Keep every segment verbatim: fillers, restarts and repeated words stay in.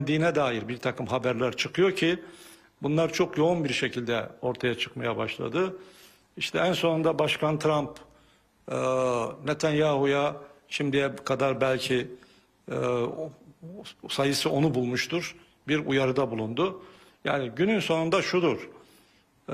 dine dair bir takım haberler çıkıyor ki bunlar çok yoğun bir şekilde ortaya çıkmaya başladı. İşte en sonunda Başkan Trump e, Netanyahu'ya şimdiye kadar belki e, sayısı onu bulmuştur, bir uyarıda bulundu. Yani günün sonunda şudur, e,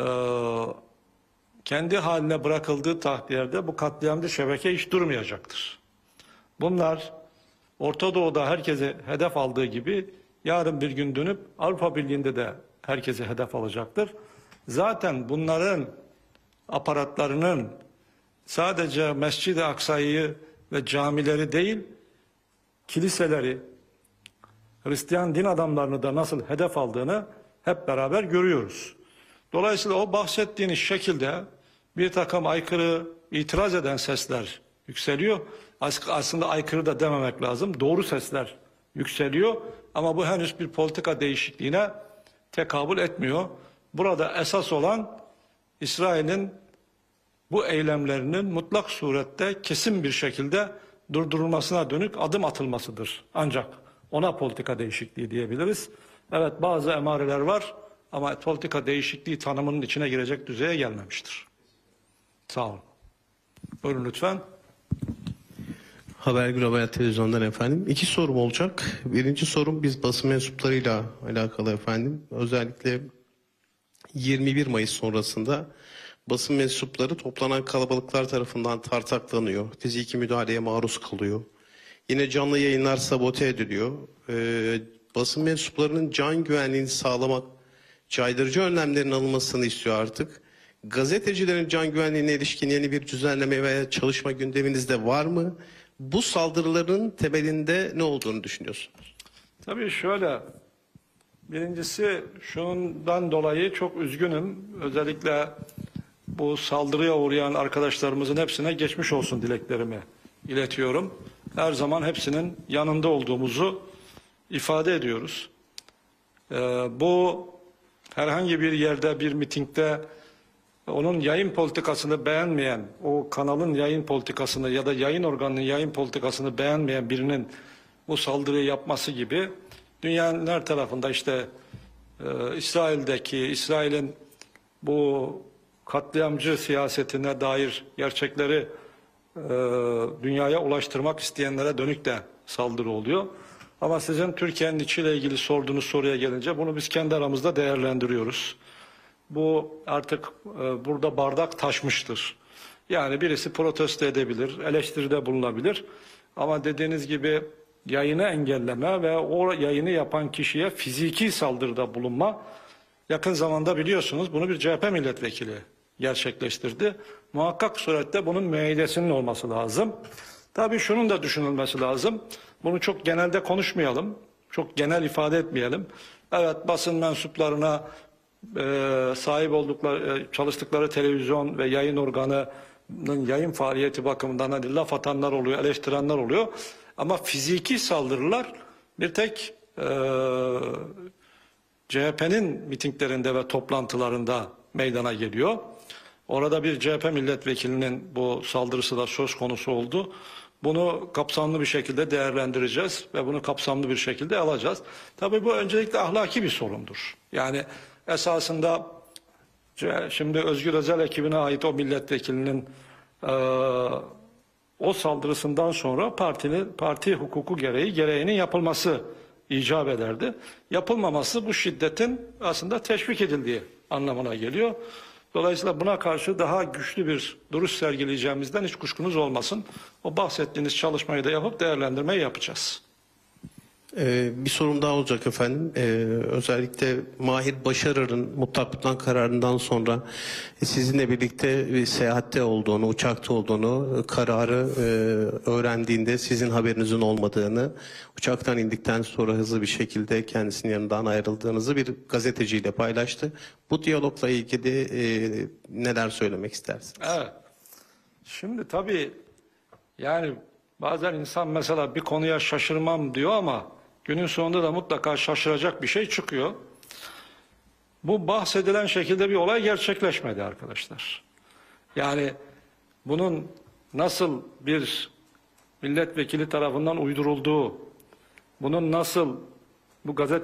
kendi haline bırakıldığı takdirde bu katliamcı şebeke hiç durmayacaktır. Bunlar Orta Doğu'da herkese hedef aldığı gibi yarın bir gün dönüp Avrupa Birliği'nde de herkese hedef alacaktır. Zaten bunların aparatlarının sadece Mescid-i Aksa'yı ve camileri değil, kiliseleri, Hristiyan din adamlarını da nasıl hedef aldığını hep beraber görüyoruz. Dolayısıyla o bahsettiğiniz şekilde bir takım aykırı, itiraz eden sesler yükseliyor. Aslında aykırı da dememek lazım. Doğru sesler yükseliyor ama bu henüz bir politika değişikliğine tekabül etmiyor. Burada esas olan İsrail'in bu eylemlerinin mutlak surette kesin bir şekilde durdurulmasına dönük adım atılmasıdır. Ancak ona politika değişikliği diyebiliriz. Evet, bazı emareler var ama politika değişikliği tanımının içine girecek düzeye gelmemiştir. Sağ olun. Buyurun lütfen. Haber Global Televizyon'dan efendim. İki sorum olacak. Birinci sorum biz basın mensuplarıyla alakalı efendim. Özellikle yirmi bir Mayıs sonrasında basın mensupları toplanan kalabalıklar tarafından tartaklanıyor. Fiziki müdahaleye maruz kalıyor. Yine canlı yayınlar sabote ediliyor. Ee, basın mensuplarının can güvenliğini sağlamak, caydırıcı önlemlerin alınmasını istiyor artık. Gazetecilerin can güvenliğine ilişkin yeni bir düzenleme veya çalışma gündeminizde var mı? Bu saldırıların temelinde ne olduğunu düşünüyorsunuz? Tabii şöyle, birincisi şundan dolayı çok üzgünüm. Özellikle bu saldırıya uğrayan arkadaşlarımızın hepsine geçmiş olsun dileklerimi iletiyorum. Her zaman hepsinin yanında olduğumuzu ifade ediyoruz. Ee, bu herhangi bir yerde, bir mitingde onun yayın politikasını beğenmeyen, o kanalın yayın politikasını ya da yayın organının yayın politikasını beğenmeyen birinin bu saldırıyı yapması gibi dünyanın her tarafında işte e, İsrail'deki, İsrail'in bu katliamcı siyasetine dair gerçekleri e, dünyaya ulaştırmak isteyenlere dönük de saldırı oluyor. Ama sizin Türkiye'nin içiyle ilgili sorduğunuz soruya gelince bunu biz kendi aramızda değerlendiriyoruz. Bu artık e, burada bardak taşmıştır. Yani birisi protesto edebilir, eleştiride bulunabilir. Ama dediğiniz gibi yayını engelleme ve o yayını yapan kişiye fiziki saldırıda bulunma, yakın zamanda biliyorsunuz bunu bir C H P milletvekili gerçekleştirdi. Muhakkak surette bunun müeyyidesinin olması lazım. Tabii şunun da düşünülmesi lazım. Bunu çok genelde konuşmayalım, çok genel ifade etmeyelim. Evet, basın mensuplarına Ee, sahip oldukları, çalıştıkları televizyon ve yayın organının yayın faaliyeti bakımından hani laf atanlar oluyor, eleştirenler oluyor. Ama fiziki saldırılar bir tek e, C H P'nin mitinglerinde ve toplantılarında meydana geliyor. Orada bir C H P milletvekilinin bu saldırısı da söz konusu oldu. Bunu kapsamlı bir şekilde değerlendireceğiz ve bunu kapsamlı bir şekilde alacağız. Tabii bu öncelikle ahlaki bir sorundur. Yani esasında şimdi Özgür Özel ekibine ait o milletvekilinin e, o saldırısından sonra partinin parti hukuku gereği gereğinin yapılması icap ederdi. Yapılmaması bu şiddetin aslında teşvik edildiği anlamına geliyor. Dolayısıyla buna karşı daha güçlü bir duruş sergileyeceğimizden hiç kuşkunuz olmasın. O bahsettiğiniz çalışmayı da yapıp değerlendirmeyi yapacağız. Ee, bir sorum daha olacak efendim. Ee, özellikle Mahir Başarır'ın mutlak kararından sonra sizinle birlikte bir seyahatte olduğunu, uçakta olduğunu, kararı e, öğrendiğinde sizin haberinizin olmadığını, uçaktan indikten sonra hızlı bir şekilde kendisinin yanından ayrıldığınızı bir gazeteciyle paylaştı. Bu diyalogla ilgili e, neler söylemek istersiniz? Evet. Şimdi tabii yani bazen insan mesela bir konuya şaşırmam diyor ama günün sonunda da mutlaka şaşıracak bir şey çıkıyor. Bu bahsedilen şekilde bir olay gerçekleşmedi arkadaşlar. Yani bunun nasıl bir milletvekili tarafından uydurulduğu, bunun nasıl bu gazete